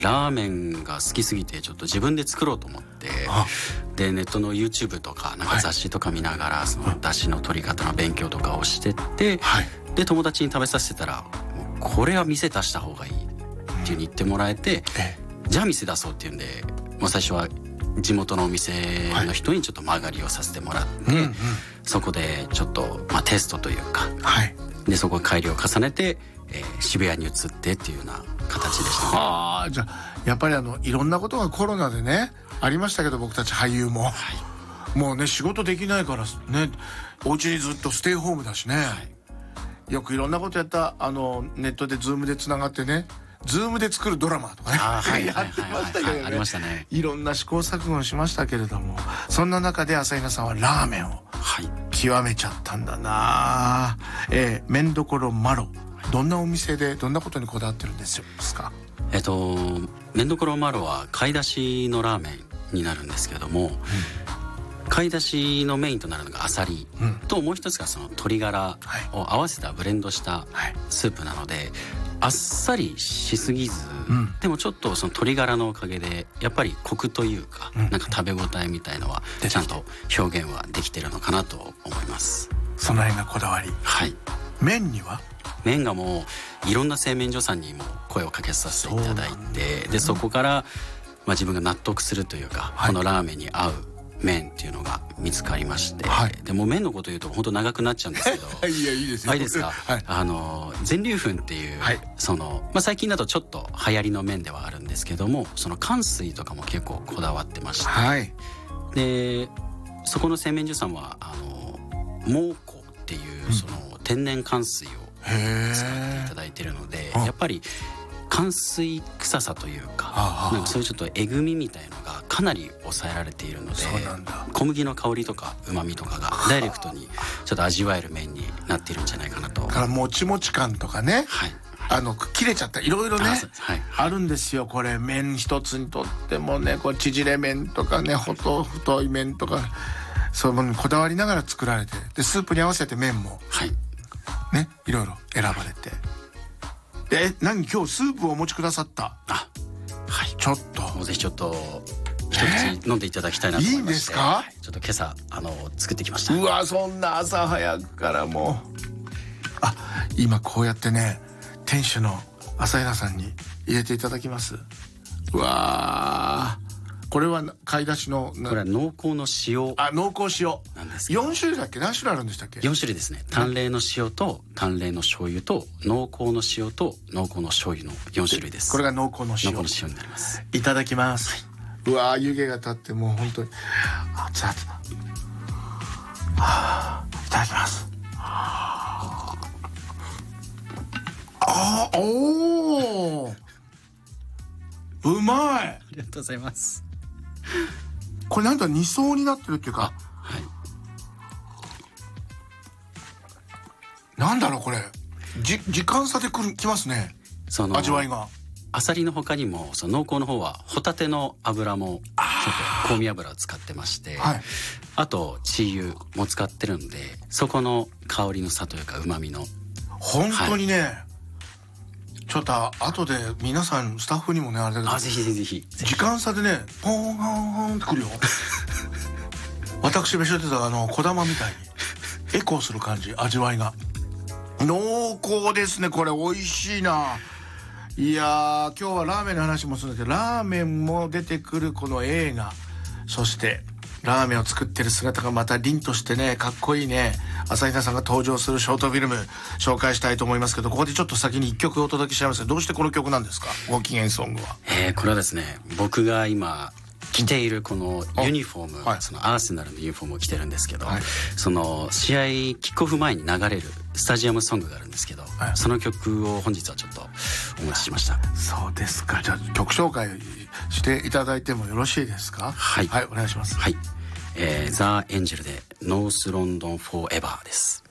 ラーメンが好きすぎてちょっと自分で作ろうと思って、でネットの YouTube とかなんか雑誌とか見ながらその出汁の取り方の勉強とかをしてって、で友達に食べさせてたら、もうこれは店出した方がいいっていう風に言ってもらえて、じゃあ店出そうっていうんで、もう最初は地元のお店の人にちょっと間借りをさせてもらって、そこでちょっと、テストというか、でそこ改良を重ねて、渋谷に移ってっていうような形でしたね。 じゃあやっぱりいろんなことがコロナでねありましたけど、僕たち俳優も、もうね仕事できないからね、お家にずっとステイホームだしね、よくいろんなことやった。ネットでズームでつながってね、ズームで作るドラマとかねやってましたけどね、 ありましたね。 いろんな試行錯誤をしましたけれども、そんな中で朝比奈さんはラーメンを極めちゃったんだな。麺どころマロ、どんなお店でどんなことにこだわってるんですか？ 麺どころマロは貝出しのラーメンになるんですけども、貝出しのメインとなるのがアサリと、もう一つがその鶏ガラを合わせたブレンドしたスープなので、あっさりしすぎず、でもちょっとその鶏ガラのおかげでやっぱりコクというか、なんか食べ応えみたいのはちゃんと表現はできてるのかなと思います。 その辺がこだわり。麺には麺がもういろんな製麺所さんにも声をかけさせていただいて、でそこから、自分が納得するというか、このラーメンに合う麺っていうのが見つかりまして、でも麺のこと言うと本当長くなっちゃうんですけどいやいいですよ。 いいですか？全粒粉っていう、その、最近だとちょっと流行りの麺ではあるんですけども、その乾水とかも結構こだわってまして、でそこの製麺所さんは蒙古っていうその天然乾水を使っていただいているので、やっぱり乾水臭さというか、なんかそういうちょっとえぐみみたいのがかなり抑えられているので、小麦の香りとかうまみとかがダイレクトにちょっと味わえる麺になっているんじゃないかなと。 からもちもち感とかね、切れちゃったいろいろね、あるんですよ。これ麺一つにとってもね、こう縮れ麺とかね、太い麺とか、そういうものにこだわりながら作られて、でスープに合わせて麺もね、いろいろ選ばれて、何今日スープをお持ちくださった？ちょっともうぜひちょっと一口飲んでいただきたいなと思いまして、 いいんですか？ ちょっと今朝作ってきました。 うわ、そんな朝早くからもう、今こうやってね、店主の朝比奈さんに入れていただきます。うわー、これは貝出しの、 これは濃厚の塩。 濃厚塩なんです。 4種類だっけ？何種類あるんでしたっけ ？4種類ですね。淡麗の塩と淡麗の醤油と濃厚の塩と濃厚の醤油の4種類です。 これが濃厚の塩。 濃厚の塩になります。 いただきます。うわー、湯気が立ってもう本当に熱々だ。いただきます。おー、うまい。 ありがとうございます。 これなんだ、2層になってるっていうか、なんだろうこれ、時間差できますね、その味わいが。 アサリの他にもその濃厚の方はホタテの油もちょっと香味油を使ってまして、あとチー油も使ってるんで、そこの香りの差というか旨味の本当にね、ちょっと後で皆さんスタッフにもね、あれだけど、 ぜひぜひ時間差でね、ポーンポーンってくるよ私召し上がってた小玉みたいにエコーする感じ、味わいが濃厚ですね。これ美味しいな。いやー、今日はラーメンの話もするんですけど、ラーメンも出てくるこの映画、そしてラーメンを作ってる姿がまた凛としてね、かっこいいね、朝比奈さんが登場するショートフィルム紹介したいと思いますけど、ここでちょっと先に1曲お届けしちゃいます。どうしてこの曲なんですか？ご機嫌ソングは。 これはですね、僕が今着ているこのユニフォーム、そのアーセナルのユニフォームを着てるんですけど、その試合キックオフ前に流れるスタジアムソングがあるんですけど、その曲を本日はちょっとお持ちしました。 そうですか。じゃあ曲紹介していただいてもよろしいですか？はい、お願いします。 ザ・エンジェルでノースロンドンフォーエバーです。